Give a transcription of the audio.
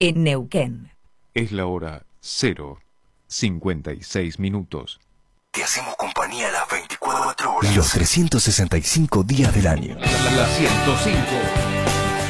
en Neuquén. Es la hora 0:56. Te hacemos compañía las 24 horas. Los 365 días del año. La 105.